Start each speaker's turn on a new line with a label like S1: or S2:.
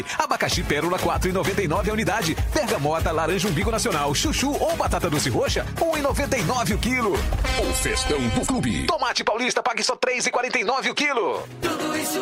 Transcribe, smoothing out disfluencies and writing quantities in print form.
S1: Abacaxi pérola 4,99 a unidade. Bergamota, laranja umbigo nacional, chuchu ou batata doce roxa 1,99 o quilo.
S2: O festão do clube.
S1: Tomate paulista pague só 3,49 o quilo.
S3: Tudo isso